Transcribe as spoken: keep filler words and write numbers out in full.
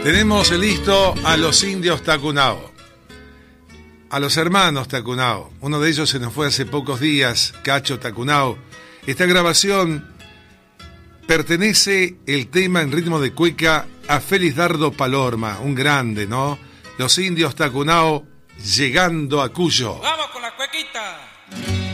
Tenemos listo a los indios Tacunao, a los hermanos Tacunao. Uno de ellos se nos fue hace pocos días, Cacho Tacunao. Esta grabación pertenece el tema en ritmo de cueca a Félix Dardo Palorma, un grande, ¿no? Los indios Tacunao llegando a Cuyo. ¡Vamos con la cuequita!